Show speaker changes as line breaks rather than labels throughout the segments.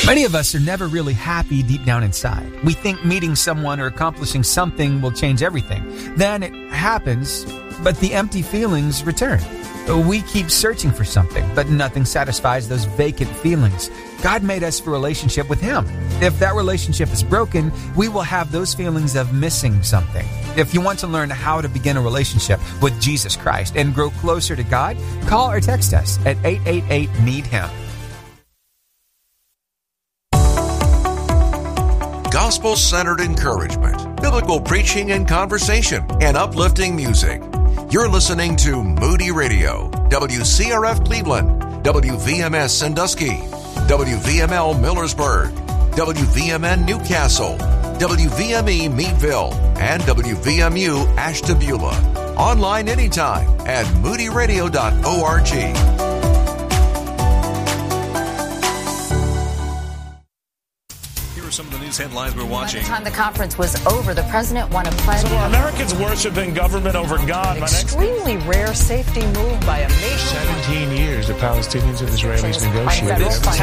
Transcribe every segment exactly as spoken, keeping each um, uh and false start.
Many of us are never really happy deep down inside. We think meeting someone or accomplishing something will change everything. Then it happens, but the empty feelings return. We keep searching for something, but nothing satisfies those vacant feelings. God made us for a relationship with Him. If that relationship is broken, we will have those feelings of missing something. If you want to learn how to begin a relationship with Jesus Christ and grow closer to God, call or text us at eight eight eight, need him.
Gospel-centered encouragement, biblical preaching and conversation, and uplifting music. You're listening to Moody Radio, W C R F Cleveland, W V M S Sandusky, W V M L Millersburg, W V M N Newcastle, W V M E Meadville, and W V M U Ashtabula. Online anytime at moody radio dot org.
Some of the news headlines we're watching.
By the time the conference was over, the president won a pledge.
So are Americans worshiping government over God?
An extremely rare safety move by a nation.
Seventeen years the Palestinians and Israelis negotiated.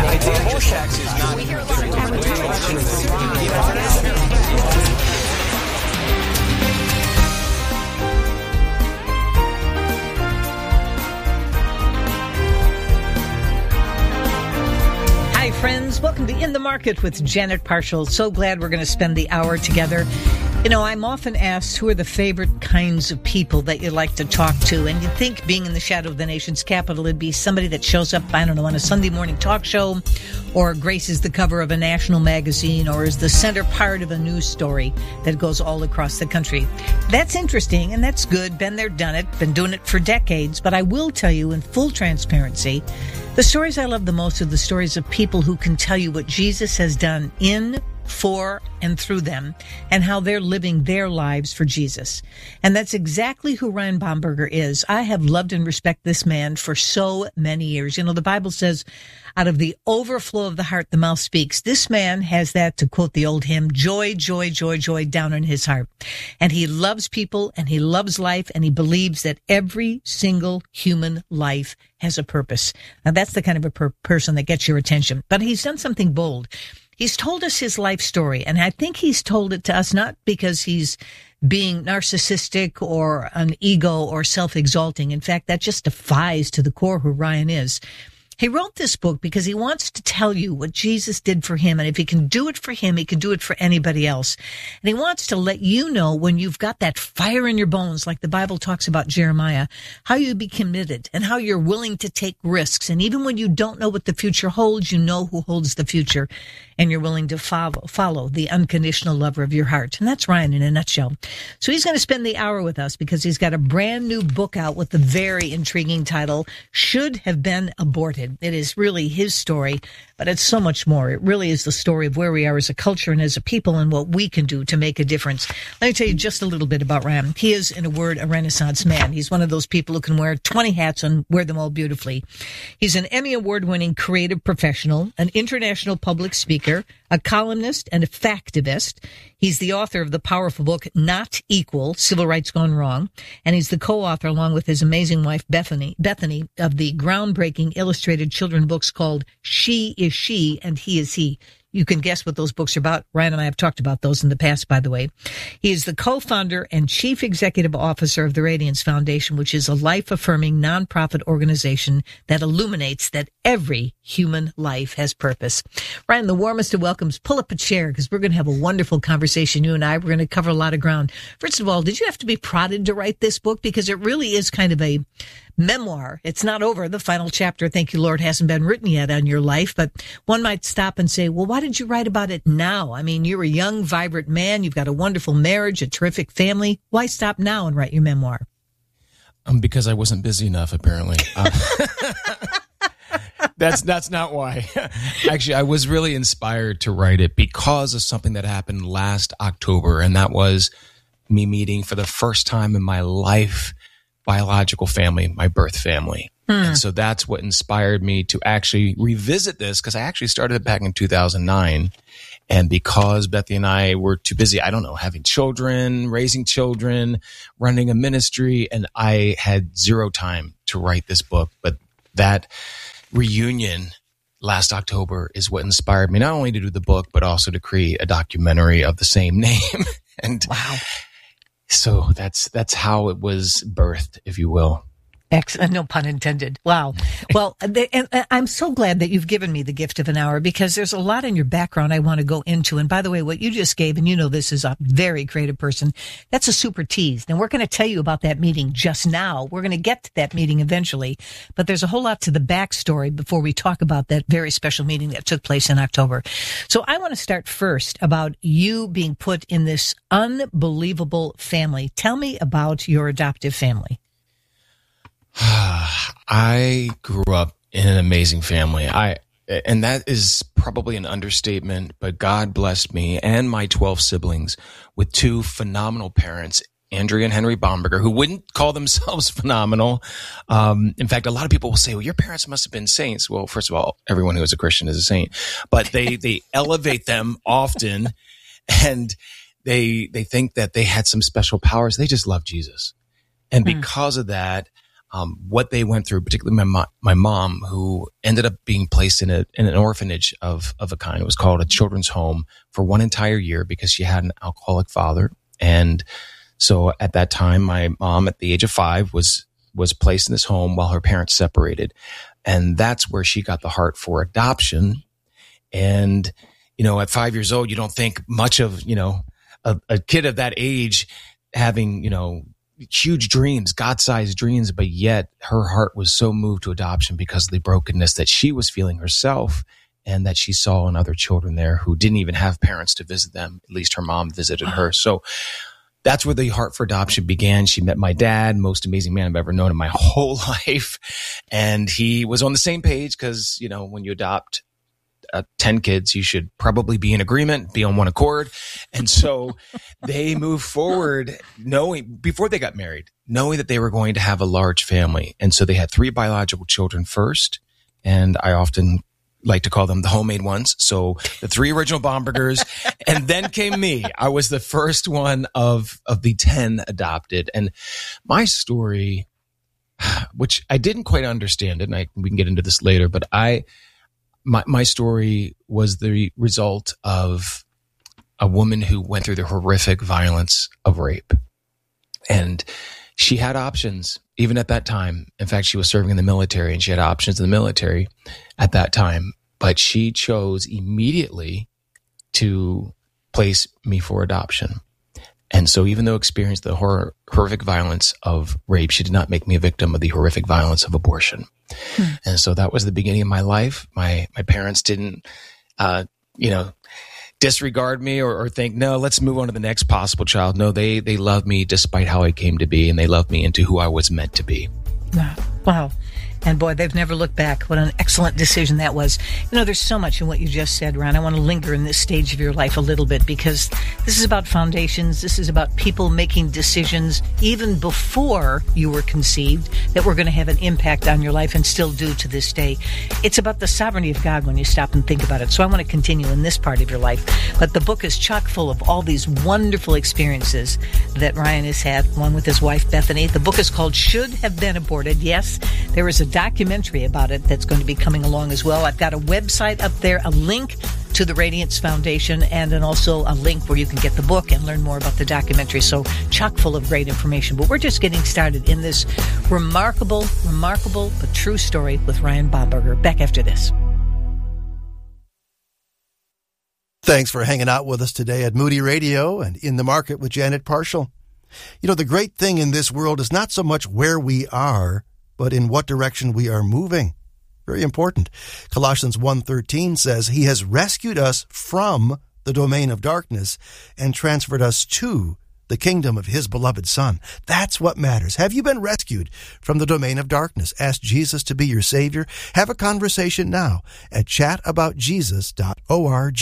Hi, friends. Welcome to In the Market with Janet Parshall. So glad we're going to spend the hour together. You know, I'm often asked who are the favorite kinds of people that you like to talk to. And you'd think being in the shadow of the nation's capital, it'd be somebody that shows up, I don't know, on a Sunday morning talk show or graces the cover of a national magazine or is the center part of a news story that goes all across the country. That's interesting and that's good. Been there, done it, been doing it for decades. But I will tell you in full transparency, the stories I love the most are the stories of people who can tell you what Jesus has done in, for, and through them, and how they're living their lives for Jesus. And that's exactly who Ryan Bomberger is. I have loved and respect this man for so many years. You know, the Bible says, out of the overflow of the heart, the mouth speaks. This man has that, to quote the old hymn, joy, joy, joy, joy down in his heart. And he loves people, and he loves life, and he believes that every single human life has a purpose. Now, that's the kind of a per- person that gets your attention. But he's done something bold. He's told us his life story, and I think he's told it to us not because he's being narcissistic or an ego or self-exalting. In fact, that just defies to the core who Ryan is. He wrote this book because he wants to tell you what Jesus did for him. And if he can do it for him, he can do it for anybody else. And he wants to let you know when you've got that fire in your bones, like the Bible talks about Jeremiah, how you be committed and how you're willing to take risks. And even when you don't know what the future holds, you know who holds the future. And you're willing to follow, follow the unconditional lover of your heart. And that's Ryan in a nutshell. So he's going to spend the hour with us because he's got a brand new book out with the very intriguing title, Should Have Been Aborted. It is really his story, but it's so much more. It really is the story of where we are as a culture and as a people and what we can do to make a difference. Let me tell you just a little bit about Ryan. He is, in a word, a Renaissance man. He's one of those people who can wear twenty hats and wear them all beautifully. He's an Emmy Award-winning creative professional, an international public speaker, a columnist, and a factivist. He's the author of the powerful book, Not Equal, Civil Rights Gone Wrong, and he's the co-author, along with his amazing wife, Bethany, Bethany, of the groundbreaking illustrated children's books called She Is She and He Is He. You can guess what those books are about. Ryan and I have talked about those in the past, by the way. He is the co-founder and chief executive officer of the Radiance Foundation, which is a life-affirming nonprofit organization that illuminates that every human life has purpose. Ryan, the warmest of welcomes. Pull up a chair because we're going to have a wonderful conversation. You and I, we're going to cover a lot of ground. First of all, did you have to be prodded to write this book? Because it really is kind of a memoir. It's not over. The final chapter, thank you, Lord, hasn't been written yet on your life, but one might stop and say, well, why did you write about it now? I mean, you're a young, vibrant man. You've got a wonderful marriage, a terrific family. Why stop now and write your memoir?
Um, because I wasn't busy enough, apparently. Uh, that's that's not why. Actually, I was really inspired to write it because of something that happened last October, and that was me meeting for the first time in my life biological family, my birth family. Hmm. And so that's what inspired me to actually revisit this, because I actually started it back in two thousand nine. And because Bethany and I were too busy, I don't know, having children, raising children, running a ministry, and I had zero time to write this book. But that reunion last October is what inspired me not only to do the book, but also to create a documentary of the same name. And
wow.
So that's that's how it was birthed, if you will.
Excellent. No pun intended. Wow. Well, they, and I'm so glad that you've given me the gift of an hour, because there's a lot in your background I want to go into. And by the way, what you just gave, and you know this is a very creative person, that's a super tease. And we're going to tell you about that meeting just now. We're going to get to that meeting eventually, but there's a whole lot to the backstory before we talk about that very special meeting that took place in October. So I want to start first about you being put in this unbelievable family. Tell me about your adoptive family.
I grew up in an amazing family. I, and that is probably an understatement, but God blessed me and my twelve siblings with two phenomenal parents, Andrea and Henry Bomberger, who wouldn't call themselves phenomenal. Um, in fact, a lot of people will say, well, your parents must have been saints. Well, first of all, everyone who is a Christian is a saint, but they, they elevate them often, and they, they think that they had some special powers. They just love Jesus. And because mm. of that, Um, what they went through, particularly my mo- my mom, who ended up being placed in a in an orphanage of of a kind. It was called a children's home for one entire year because she had an alcoholic father. And so at that time, my mom, at the age of five, was was placed in this home while her parents separated, and that's where she got the heart for adoption. And you know, at five years old, you don't think much of you know a, a kid of that age having you know. huge dreams, God-sized dreams, but yet her heart was so moved to adoption because of the brokenness that she was feeling herself and that she saw in other children there who didn't even have parents to visit them. At least her mom visited her. So that's where the heart for adoption began. She met my dad, most amazing man I've ever known in my whole life. And he was on the same page because, you know, when you adopt Uh, ten kids, you should probably be in agreement, be on one accord. And so they moved forward knowing, before they got married, knowing that they were going to have a large family. And so they had three biological children first. And I often like to call them the homemade ones. So the three original Bombergers, and then came me. I was the first one of, of the ten adopted. And my story, which I didn't quite understand it, and I, we can get into this later, but I, My my story was the result of a woman who went through the horrific violence of rape. And she had options even at that time. In fact, she was serving in the military, and she had options in the military at that time. But she chose immediately to place me for adoption. And so even though I experienced the horror, horrific violence of rape, she did not make me a victim of the horrific violence of abortion. Hmm. And so that was the beginning of my life. My my parents didn't, uh, you know, disregard me or, or think, no, let's move on to the next possible child. No, they they loved me despite how I came to be, and they loved me into who I was meant to be.
Wow. Wow. And boy, they've never looked back. What an excellent decision that was. You know, there's so much in what you just said, Ron. I want to linger in this stage of your life a little bit, because this is about foundations. This is about people making decisions even before you were conceived that were going to have an impact on your life and still do to this day. It's about the sovereignty of God when you stop and think about it. So I want to continue in this part of your life. But the book is chock full of all these wonderful experiences that Ryan has had, one with his wife, Bethany. The book is called Should Have Been Aborted. Yes, there is a documentary about it that's going to be coming along as well. I've got a website up there, a link to the Radiance Foundation, and then also a link where you can get the book and learn more about the documentary. So chock full of great information. But we're just getting started in this remarkable, remarkable but true story with Ryan Bomberger. Back after this.
Thanks for hanging out with us today at Moody Radio and In the Market with Janet Parshall. You know, the great thing in this world is not so much where we are, but in what direction we are moving. Very important. Colossians one thirteen says, He has rescued us from the domain of darkness and transferred us to the kingdom of His beloved Son. That's what matters. Have you been rescued from the domain of darkness? Ask Jesus to be your Savior. Have a conversation now at chat about jesus dot org.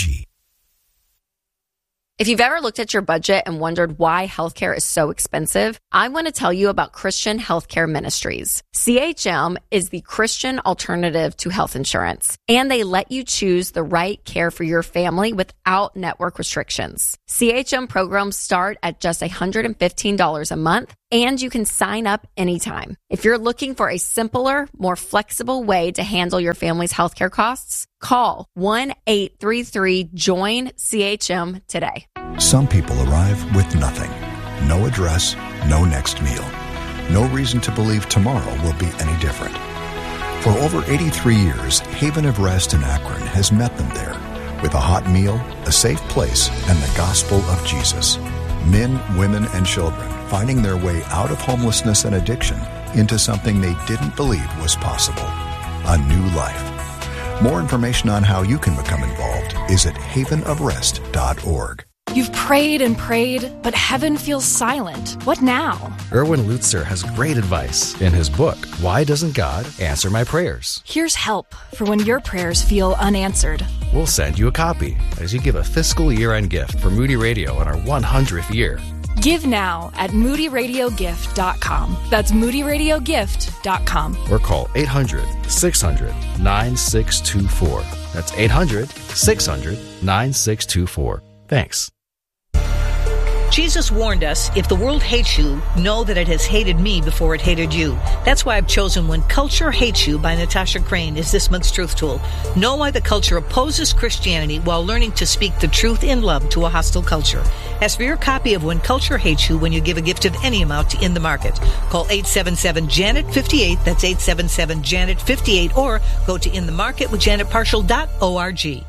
If you've ever looked at your budget and wondered why healthcare is so expensive, I want to tell you about Christian Healthcare Ministries. C H M is the Christian alternative to health insurance, and they let you choose the right care for your family without network restrictions. C H M programs start at just one hundred fifteen dollars a month, and you can sign up anytime. If you're looking for a simpler, more flexible way to handle your family's healthcare costs, call one eight three three join C H M today.
Some people arrive with nothing. No address, no next meal. No reason to believe tomorrow will be any different. For over eighty-three years, Haven of Rest in Akron has met them there with a hot meal, a safe place, and the gospel of Jesus. Men, women, and children finding their way out of homelessness and addiction into something they didn't believe was possible, a new life. More information on how you can become involved is at haven of rest dot org.
You've prayed and prayed, but heaven feels silent. What now?
Erwin Lutzer has great advice in his book, Why Doesn't God Answer My Prayers?
Here's help for when your prayers feel unanswered.
We'll send you a copy as you give a fiscal year-end gift for Moody Radio in our one hundredth year.
Give now at moody radio gift dot com. That's moody radio gift dot com.
Or call eight hundred, six hundred, nine six two four. That's eight hundred, six hundred, nine six two four. Thanks.
Jesus warned us, if the world hates you, know that it has hated me before it hated you. That's why I've chosen When Culture Hates You by Natasha Crane as this month's truth tool. Know why the culture opposes Christianity while learning to speak the truth in love to a hostile culture. Ask for your copy of When Culture Hates You when you give a gift of any amount to In the Market. Call eight seven seven Janet fifty-eight, that's eight seven seven Janet fifty-eight, or go to in the market with janet partial dot org.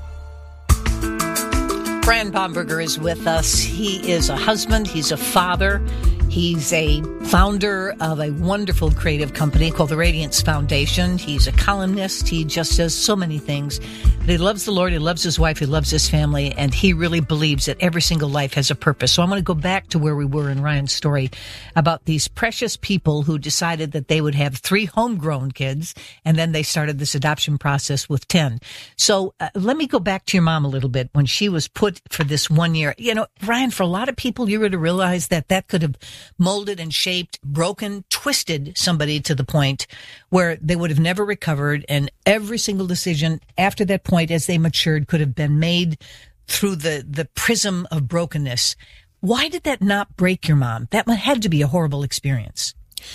Brian Bomberger is with us. He is a husband. He's a father. He's a founder of a wonderful creative company called the Radiance Foundation. He's a columnist. He just does so many things. But he loves the Lord. He loves his wife. He loves his family. And he really believes that every single life has a purpose. So I'm going to go back to where we were in Ryan's story about these precious people who decided that they would have three homegrown kids. And then they started this adoption process with ten. So uh, let me go back to your mom a little bit when she was put for this one year. You know, Ryan, for a lot of people, you were to realize that that could have molded and shaped, broken, twisted somebody to the point where they would have never recovered. And every single decision after that point, as they matured, could have been made through the, the prism of brokenness. Why did that not break your mom? That had to be a horrible experience.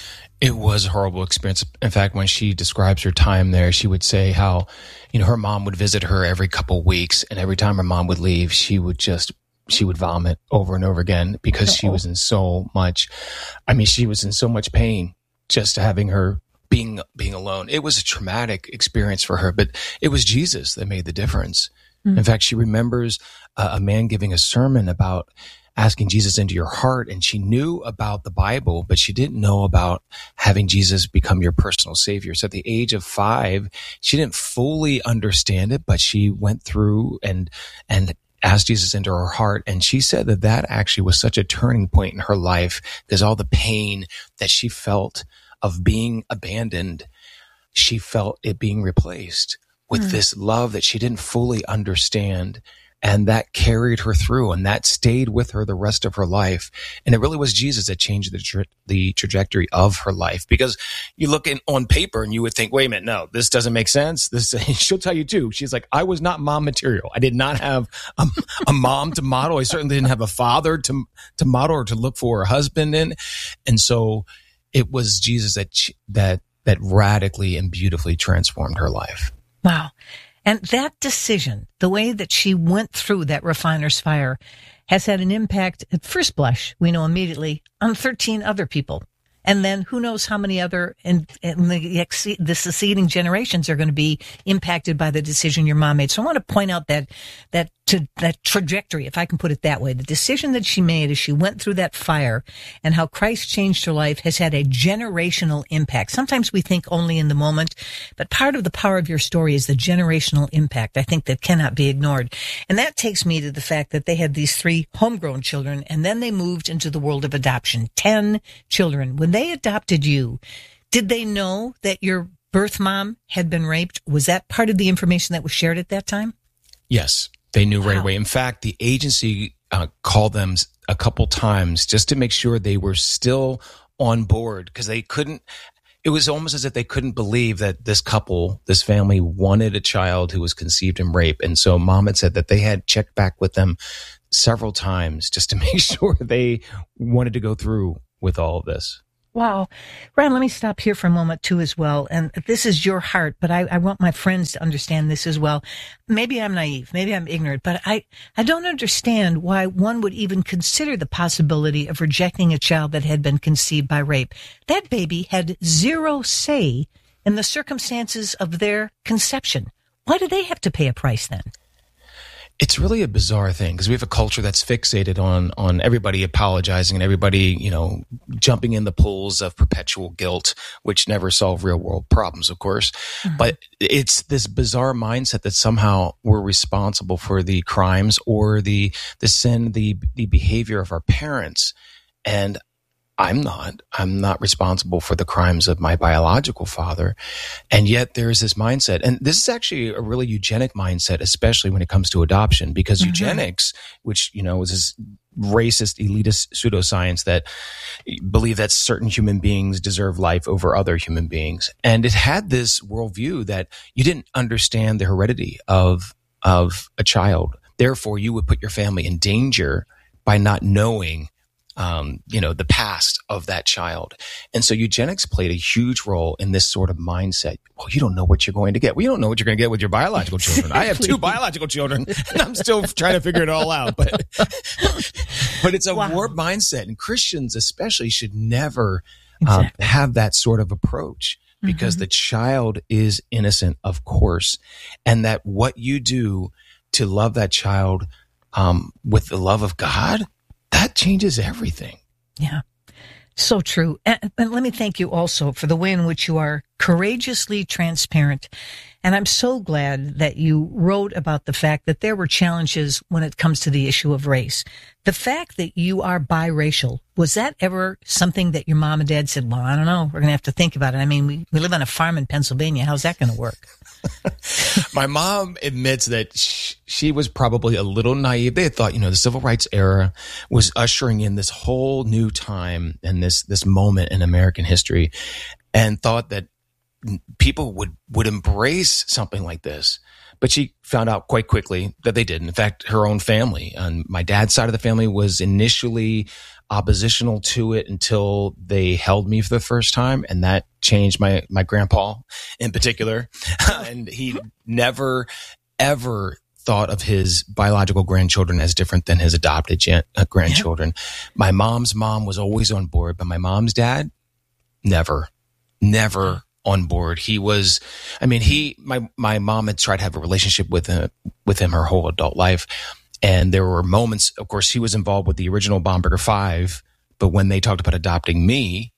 It was a horrible experience. In fact, when she describes her time there, she would say how, you know, her mom would visit her every couple weeks, and every time her mom would leave, she would just she would vomit over and over again because she was in so much, I mean, she was in so much pain just having her being, being alone. It was a traumatic experience for her, but it was Jesus that made the difference. Mm-hmm. In fact, she remembers uh, a man giving a sermon about asking Jesus into your heart, and she knew about the Bible, but she didn't know about having Jesus become your personal savior. So at the age of five, she didn't fully understand it, but she went through and, and, asked Jesus into her heart. And she said that that actually was such a turning point in her life because all the pain that she felt of being abandoned, she felt it being replaced with mm. this love that she didn't fully understand. And that carried her through, and that stayed with her the rest of her life. And it really was Jesus that changed the tra- the trajectory of her life. Because you look in, on paper and you would think, wait a minute, no, this doesn't make sense. This, she'll tell you too. She's like, I was not mom material. I did not have a, a mom to model. I certainly didn't have a father to to model or to look for a husband in. And so it was Jesus that that that radically and beautifully transformed her life.
Wow. And that decision, the way that she went through that refiner's fire, has had an impact at first blush, we know immediately, on thirteen other people. And then who knows how many other and, and the, the succeeding generations are going to be impacted by the decision your mom made. So I want to point out that that to, that trajectory, if I can put it that way, the decision that she made as she went through that fire and how Christ changed her life has had a generational impact. Sometimes we think only in the moment, but part of the power of your story is the generational impact. I think that cannot be ignored. And that takes me to the fact that they had these three homegrown children, and then they moved into the world of adoption. Ten children. When they adopted you, did they know that your birth mom had been raped? Was that part of the information that was shared at that time?
Yes. They knew right
wow.
away. In fact, the agency uh, called them a couple times just to make sure they were still on board because they couldn't, it was almost as if they couldn't believe that this couple, this family wanted a child who was conceived in rape. And so mom had said that they had checked back with them several times just to make sure they wanted to go through with all of this.
Wow. Ryan, let me stop here for a moment, too, as well. And this is your heart, but I, I want my friends to understand this as well. Maybe I'm naive. Maybe I'm ignorant, but I, I don't understand why one would even consider the possibility of rejecting a child that had been conceived by rape. That baby had zero say in the circumstances of their conception. Why do they have to pay a price then?
It's really a bizarre thing because we have a culture that's fixated on on everybody apologizing and everybody, you know, jumping in the pools of perpetual guilt, which never solve real world problems, of course. Mm-hmm. But it's this bizarre mindset that somehow we're responsible for the crimes or the the sin, the the behavior of our parents. And I'm not. I'm not responsible for the crimes of my biological father. And yet there is this mindset. And this is actually a really eugenic mindset, especially when it comes to adoption, because mm-hmm. eugenics, which, you know, is this racist, elitist pseudoscience that believe that certain human beings deserve life over other human beings. And it had this worldview that you didn't understand the heredity of, of a child. Therefore, you would put your family in danger by not knowing Um, you know, the past of that child. And so eugenics played a huge role in this sort of mindset. Well, you don't know what you're going to get. Well, you don't know what you're going to get with your biological children. I have two biological children and I'm still trying to figure it all out. But, but it's a wow. warped mindset, and Christians especially should never um, exactly. have that sort of approach, because mm-hmm. the child is innocent, of course. And that what you do to love that child um, with the love of God, that changes everything.
Yeah, so true. And, and let me thank you also for the way in which you are courageously transparent. And I'm so glad that you wrote about the fact that there were challenges when it comes to the issue of race. The fact that you are biracial, was that ever something that your mom and dad said, well, I don't know, we're going to have to think about it? I mean, we, we live on a farm in Pennsylvania. How's that going to work?
My mom admits that she, she was probably a little naive. They had thought, you know, the civil rights era was ushering in this whole new time and this, this moment in American history, and thought that people would, would embrace something like this. But she found out quite quickly that they didn't. In fact, her own family, on my dad's side of the family, was initially oppositional to it until they held me for the first time. And that changed my, my grandpa in particular. And he never, ever thought of his biological grandchildren as different than his adopted gen- uh, grandchildren. Yeah. My mom's mom was always on board, but my mom's dad, never, never on board. He was, I mean, he, my, my mom had tried to have a relationship with him, with him her whole adult life. And there were moments, of course, he was involved with the original Bomberger Five, but when they talked about adopting me,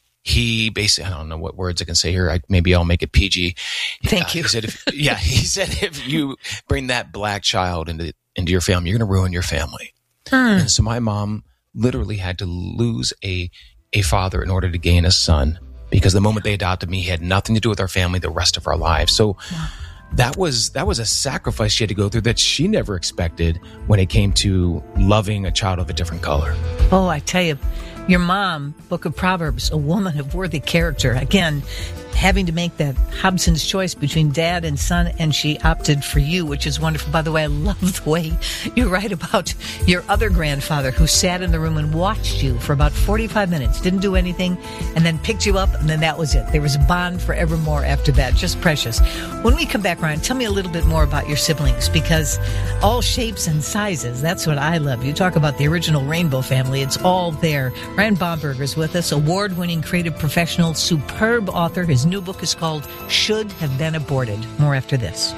he basically, I don't know what words I can say here. I, maybe I'll make it P G.
Thank
uh,
you.
He said, if, yeah, he said, if you bring that black child into, into your family, you're going to ruin your family. Hmm. And so my mom literally had to lose a, a father in order to gain a son, because the moment they adopted me, he had nothing to do with our family the rest of our lives. So wow. that was, that was a sacrifice she had to go through that she never expected when it came to loving a child of a different color.
Oh, I tell you, your mom, Book of Proverbs, a woman of worthy character. Again, having to make that Hobson's choice between dad and son, and she opted for you, which is wonderful. By the way, I love the way you write about your other grandfather who sat in the room and watched you for about forty-five minutes, didn't do anything, and then picked you up, and then that was it. There was a bond forevermore after that. Just precious. When we come back, Ryan, tell me a little bit more about your siblings, because all shapes and sizes, that's what I love. You talk about the original Rainbow family. It's all there. Ryan Bomberger is with us, award-winning creative professional, superb author. His new book is called Should Have Been Aborted. More after this.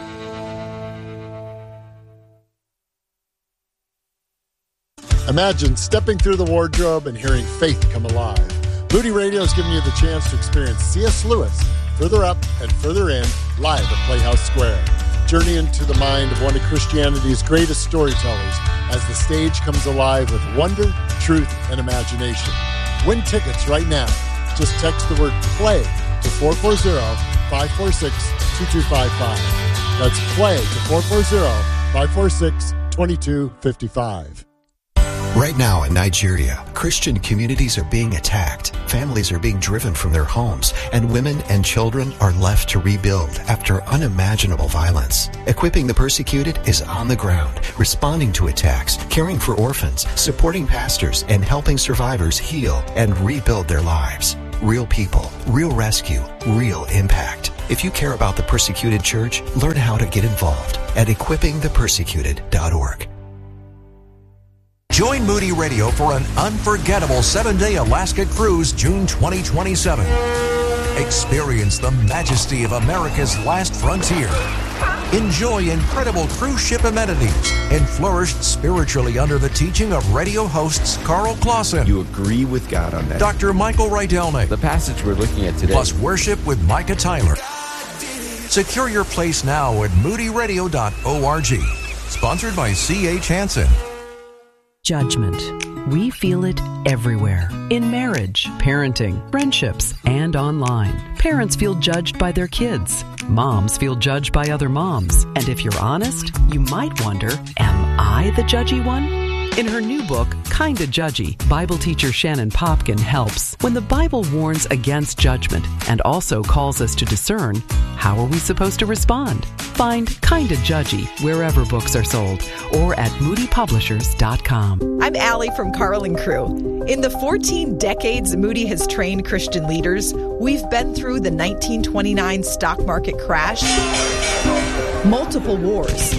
Imagine stepping through the wardrobe and hearing faith come alive. Moody Radio is giving you the chance to experience C S. Lewis, Further Up and Further In, live at Playhouse Square. Journey into the mind of one of Christianity's greatest storytellers as the stage comes alive with wonder, truth, and imagination. Win tickets right now. Just text the word PLAY to four four zero, five four six, two two five five. That's PLAY to four four zero, five four six, two two five five.
Right now in Nigeria, Christian communities are being attacked, families are being driven from their homes, and women and children are left to rebuild after unimaginable violence. Equipping the Persecuted is on the ground, responding to attacks, caring for orphans, supporting pastors, and helping survivors heal and rebuild their lives. Real people, real rescue, real impact. If you care about the persecuted church, learn how to get involved at equipping the persecuted dot org.
Join Moody Radio for an unforgettable seven-day Alaska cruise June twenty twenty-seven. Experience the majesty of America's last frontier. Enjoy incredible cruise ship amenities and flourish spiritually under the teaching of radio hosts Carl Clausen.
You agree with God on that.
Doctor Michael Rydelnik.
The passage we're looking at today.
Plus worship with Micah Tyler. Secure your place now at moody radio dot org. Sponsored by C H Hansen.
Judgment. We feel it everywhere. In marriage, parenting, friendships, and online. Parents feel judged by their kids. Moms feel judged by other moms. And if you're honest, you might wonder, am I the judgy one? In her new book, Kinda Judgy, Bible teacher Shannon Popkin helps. When the Bible warns against judgment and also calls us to discern, how are we supposed to respond? Find Kinda Judgy wherever books are sold or at moody publishers dot com.
I'm Allie from Carl and Crew. In the fourteen decades Moody has trained Christian leaders, we've been through the nineteen twenty-nine stock market crash, multiple wars,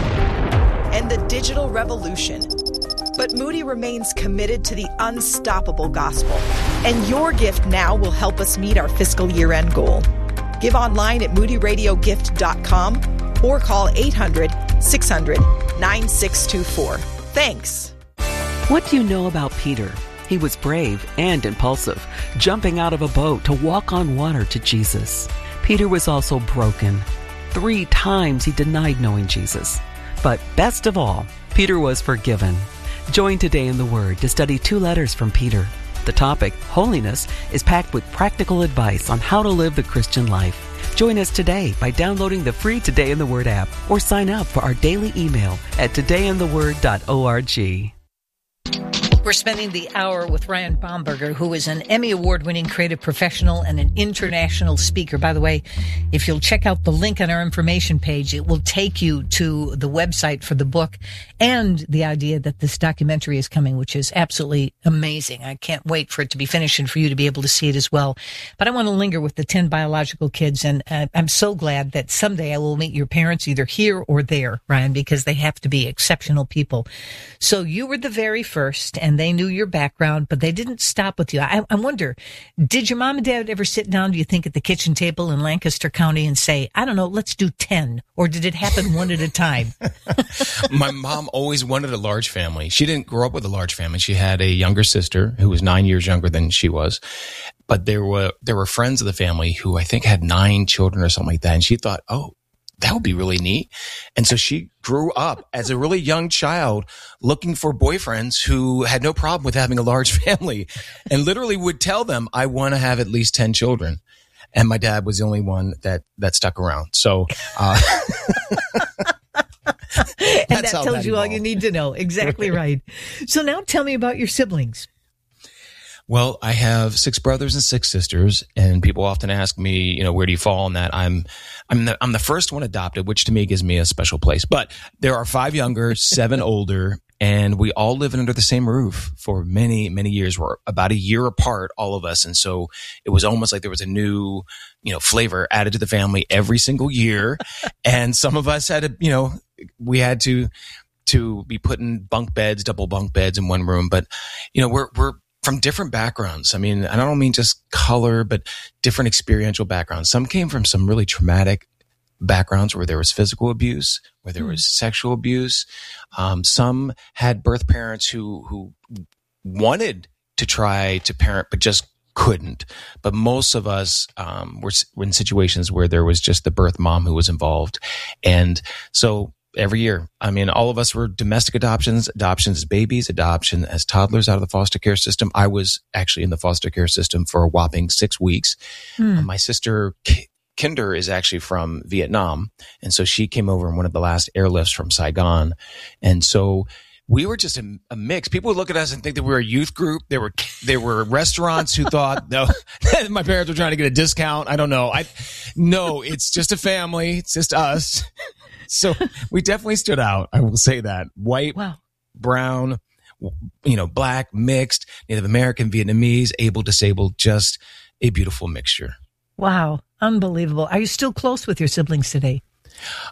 and the digital revolution. But Moody remains committed to the unstoppable gospel. And your gift now will help us meet our fiscal year-end goal. Give online at moody radio gift dot com or call eight hundred, six hundred, nine six two four. Thanks.
What do you know about Peter? He was brave and impulsive, jumping out of a boat to walk on water to Jesus. Peter was also broken. Three times he denied knowing Jesus. But best of all, Peter was forgiven. Join Today in the Word to study two letters from Peter. The topic, holiness, is packed with practical advice on how to live the Christian life. Join us today by downloading the free Today in the Word app or sign up for our daily email at today in the word dot org.
We're spending the hour with Ryan Baumberger, who is an Emmy Award-winning creative professional and an international speaker. By the way, if you'll check out the link on our information page, it will take you to the website for the book and the idea that this documentary is coming, which is absolutely amazing. I can't wait for it to be finished and for you to be able to see it as well. But I want to linger with the ten biological kids, and uh, I'm so glad that someday I will meet your parents either here or there, Ryan, because they have to be exceptional people. So you were the very first, and they knew your background, but they didn't stop with you. I, I wonder, did your mom and dad ever sit down, do you think, at the kitchen table in Lancaster County and say, I don't know, let's do ten? Or did it happen one at a time?
My mom always wanted a large family. She didn't grow up with a large family. She had a younger sister who was nine years younger than she was. But there were there were friends of the family who I think had nine children or something like that. And she thought, oh, that would be really neat. And so she grew up as a really young child looking for boyfriends who had no problem with having a large family and literally would tell them, I want to have at least ten children. And my dad was the only one that, that stuck around. So, uh,
and that tells that you all you need to know. Exactly right. So now tell me about your siblings.
Well, I have six brothers and six sisters, and people often ask me, you know, where do you fall on that? I'm, I'm the, I'm the first one adopted, which to me gives me a special place. But there are five younger, seven older, and we all live under the same roof for many, many years. We're about a year apart, all of us, and so it was almost like there was a new, you know, flavor added to the family every single year. And some of us had to, you know, we had to to be put in bunk beds, double bunk beds in one room. But you know, we're we're from different backgrounds. I mean, I don't mean just color, but different experiential backgrounds. Some came from some really traumatic backgrounds where there was physical abuse, where there was sexual abuse. Um, some had birth parents who, who wanted to try to parent, but just couldn't. But most of us um, were, were in situations where there was just the birth mom who was involved. And so every year, I mean, all of us were domestic adoptions, adoptions as babies, adoption as toddlers out of the foster care system. I was actually in the foster care system for a whopping six weeks. Mm. Uh, my sister, K- Kinder, is actually from Vietnam. And so she came over in one of the last airlifts from Saigon. And so we were just a, a mix. People would look at us and think that we were a youth group. There were there were restaurants who thought no, my parents were trying to get a discount. I don't know. I no, it's just a family. It's just us. So we definitely stood out. I will say that. White,
wow.
brown, you know, black, mixed, Native American, Vietnamese, able, disabled, just a beautiful mixture.
Wow. Unbelievable. Are you still close with your siblings today?